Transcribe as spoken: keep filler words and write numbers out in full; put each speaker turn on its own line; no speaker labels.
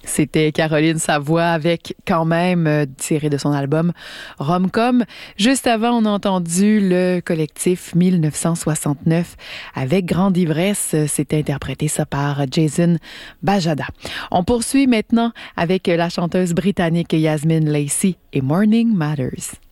C'était Caroline Savoie avec Quand même, euh, tiré de son album Rom-Com. Juste avant, on a entendu le collectif mille neuf cent soixante-neuf avec Grande Ivresse. C'était interprété ça par Jason Bajada. On poursuit maintenant avec la chanteuse britannique Yasmine Lacey et Morning Matters.